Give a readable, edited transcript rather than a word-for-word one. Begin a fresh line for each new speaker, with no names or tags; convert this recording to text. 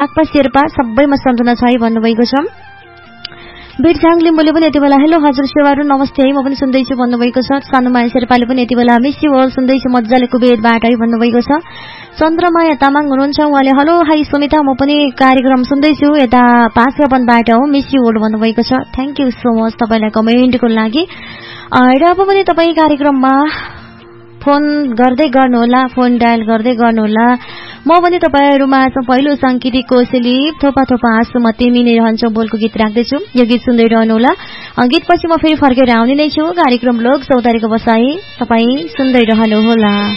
आक्पा शेर्पा सबैमा सन्तुना छ है भन्नुभएको छ। बिरछाङ लिम्बुले पनि यति बेला हेलो हजुर सेवाहरू नमस्ते है म पनि सुन्दैछु भन्नुभएको छ। सानुमाया शेर्पाले पनि यति बेला मिस यु अल सुन्दैछु मजाले कुबेरबाट है भन्नुभएको छ। चन्द्रमाया तामाङ हुनुहुन्छ उहाँले हेलो हाई सुमिता म पनि कार्यक्रम सुन्दैछु यता पाँचवनबाट हो मिस यु अल भन्नुभएको छ। थ्याङ्क यू सो मच तपाईँलाई कमेन्टको लागि। र अब पनि तपाईँ कार्यक्रममा फोन गर्दै गर्नुहोला, फोन डायल गर्दै गर्नुहोला। म पनि तपाईँहरूमा पहिलो सांकेतिक कोसेली थोपा थोपा हाँसु म तिमी नै रहन्छौ बोलको गीत राख्दैछु। यो गीत सुन्दै रहनुहोला। गीतपछि म फेरि फर्केर आउने नै छु। कार्यक्रम लोक चौतारीको बसाई तपाईँ सुन्दै रहनुहोला।